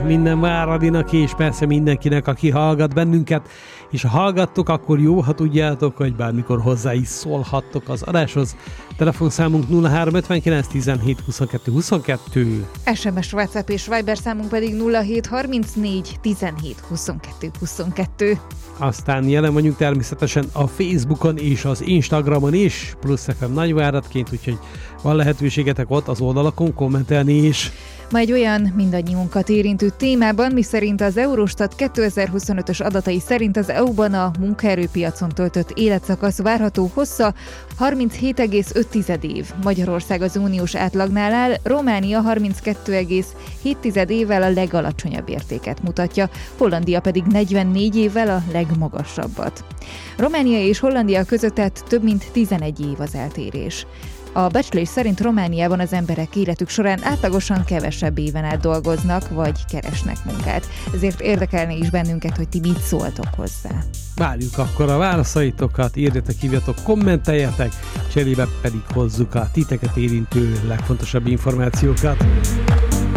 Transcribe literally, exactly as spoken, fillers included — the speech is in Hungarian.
minden Váradinak, és persze mindenkinek, aki hallgat bennünket, és ha hallgattok, akkor jó, ha tudjátok, hogy bármikor hozzá is szólhattok az adáshoz. Telefonszámunk nulla három ötvenkilenc tizenhét huszonkettő huszonkettő. es em es, WhatsApp és Viber számunk pedig nulla hét harmincnégy tizenhét huszonkettő huszonkettő. Aztán jelen vagyunk természetesen a Facebookon és az Instagramon is, plusz ef em Nagyváradként, úgyhogy van lehetőségetek ott az oldalakon kommentelni is. Ma egy olyan mindannyiunkat érintő témában, miszerint az Eurostat kétezer-huszonötös adatai szerint az é u-ban a munkaerőpiacon töltött életszakasz várható hossza harminchét egész öt év. Magyarország az uniós átlagnál áll, Románia harminckettő egész hét évvel a legalacsonyabb értéket mutatja, Hollandia pedig negyvennégy évvel a legmagasabbat. Románia és Hollandia között tehát több mint tizenegy év az eltérés. A becslés szerint Romániában az emberek életük során átlagosan kevesebb éven át dolgoznak, vagy keresnek munkát. Ezért érdekelne is bennünket, hogy ti mit szóltok hozzá. Várjuk akkor a válaszaitokat, írjatok, hívjatok, kommenteljetek, cserébe pedig hozzuk a titeket érintő legfontosabb információkat.